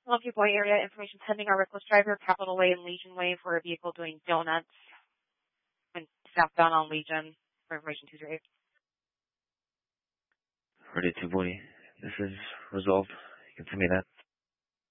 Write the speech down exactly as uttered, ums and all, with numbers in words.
Longview Boy area information pending. Our reckless driver, Capitol Way and Legion Way for a vehicle doing donuts. And southbound on Legion for information two zero eight. Ready to boy. This is resolved. You can send me that.